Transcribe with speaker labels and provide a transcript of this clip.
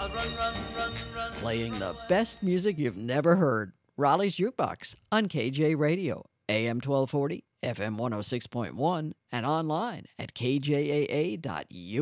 Speaker 1: Playing the best music you've never heard. Raleigh's Jukebox on KJ Radio, AM 1240, FM 106.1, and online at kjaa.us.